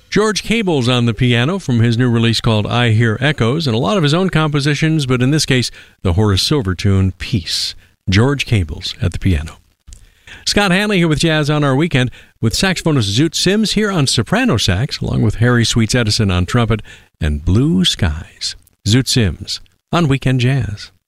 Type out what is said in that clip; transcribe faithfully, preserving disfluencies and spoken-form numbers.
George Cable's on the piano from his new release called I Hear Echoes, and a lot of his own compositions, but in this case, the Horace Silver tune, Peace. George Cable's at the piano. Scott Hanley here with Jazz on Our Weekend, with saxophonist Zoot Sims here on soprano sax, along with Harry Sweets Edison on trumpet, and Blue Skies. Zoot Sims on Weekend Jazz.